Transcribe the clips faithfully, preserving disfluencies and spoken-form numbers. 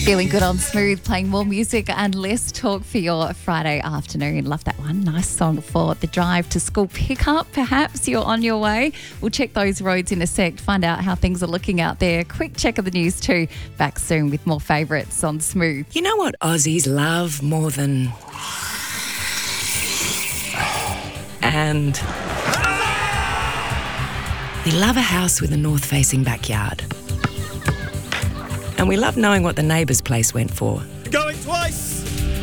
Feeling good on Smooth, playing more music and less talk for your Friday afternoon. Love that one. Nice song for the drive to school pickup. Perhaps you're on your way. We'll check those roads in a sec, find out how things are looking out there. Quick check of the news too. Back soon with more favourites on Smooth. You know what Aussies love more than... And... we love a house with a north-facing backyard. And we love knowing what the neighbour's place went for. Going twice!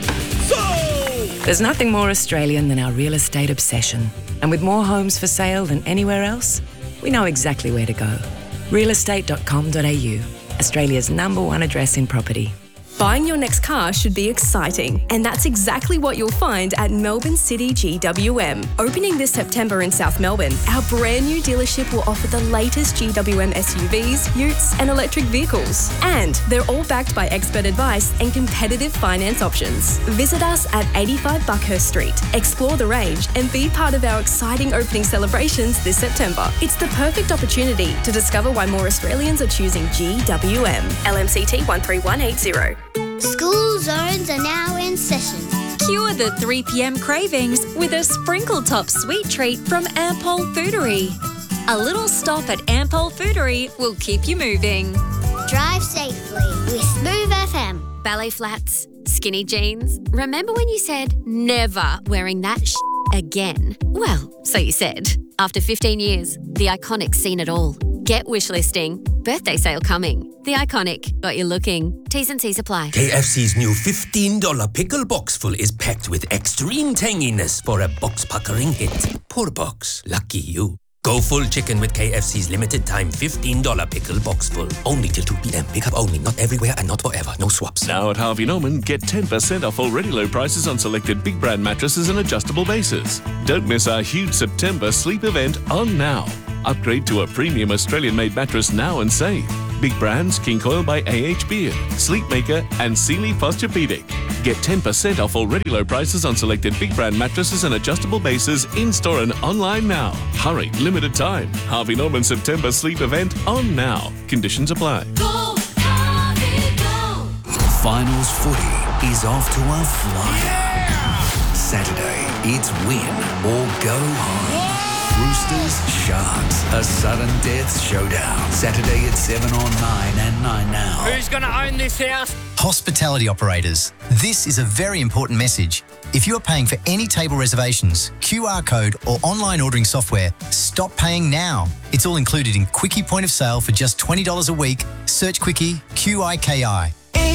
Sold! There's nothing more Australian than our real estate obsession. And with more homes for sale than anywhere else, we know exactly where to go. real estate dot com dot a u, Australia's number one address in property. Buying your next car should be exciting, and that's exactly what you'll find at Melbourne City G W M. Opening this September in South Melbourne, our brand new dealership will offer the latest G W M S U Vs, utes and electric vehicles. And they're all backed by expert advice and competitive finance options. Visit us at eighty-five Buckhurst Street, explore the range and be part of our exciting opening celebrations this September. It's the perfect opportunity to discover why more Australians are choosing G W M. L M C T one three one eight zero. School zones are now in session. Cure the three p m cravings with a sprinkle top sweet treat from Ampol Foodery. A little stop at Ampol Foodery will keep you moving. Drive safely with Smooth F M. Ballet flats, skinny jeans. Remember when you said never wearing that sh- again? Well, so you said. After fifteen years, The Iconic's seen it all. Get wish listing. Birthday sale coming. The Iconic. Got you looking. T's and C's apply. K F C's new fifteen dollars pickle box full is packed with extreme tanginess for a box-puckering hit. Poor box. Lucky you. Go full chicken with K F C's limited time fifteen dollars pickle box full. Only till two p m. Pick up only. Not everywhere and not forever. No swaps. Now at Harvey Norman, get ten percent off already low prices on selected big brand mattresses and adjustable bases. Don't miss our huge September sleep event on now. Upgrade to a premium Australian-made mattress now and save. Big brands, King Coil by A H Beard, Sleepmaker and Sealy Posturepedic. Get ten percent off already low prices on selected big brand mattresses and adjustable bases in-store and online now. Hurry, limited time. Harvey Norman September sleep event on now. Conditions apply. Go, Harvey, go! Finals footy is off to a flyer. Yeah! Saturday, it's win or go home. Roosters, Sharks, a sudden death showdown. Saturday at seven on nine and nine now. Who's going to own this house? Hospitality operators, this is a very important message. If you are paying for any table reservations, Q R code or online ordering software, stop paying now. It's all included in Quickie Point of Sale for just twenty dollars a week. Search Quickie, Q I K I.